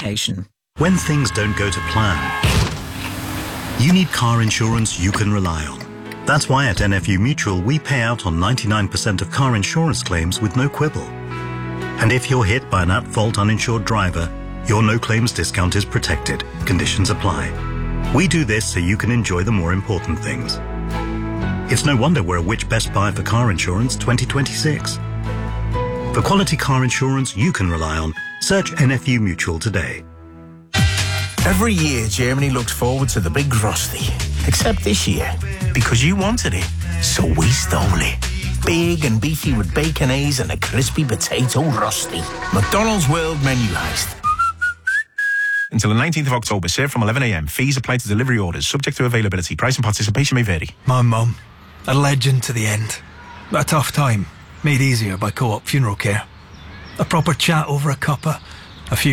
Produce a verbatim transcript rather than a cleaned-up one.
qualification. When things don't go to plan, you need car insurance you can rely on. That's why at N F U Mutual we pay out on ninety-nine percent of car insurance claims with no quibble. And if you're hit by an at-fault uninsured driver, your no-claims discount is protected. Conditions apply. We do this so you can enjoy the more important things. It's no wonder we're a Which Best Buy for Car Insurance twenty twenty-six. For quality car insurance you can rely on, search N F U Mutual today. Every year, Germany looks forward to the big Frosty. Except this year, because you wanted it, so we stole it. Big and beefy with baconaise and a crispy potato Frosty. McDonald's World Menu Heist. Until the nineteenth of October, served from eleven a m. Fees apply to delivery orders, subject to availability. Price and participation may vary. My mum, a legend to the end. A tough time, made easier by Co-op Funeral Care. A proper chat over a cuppa,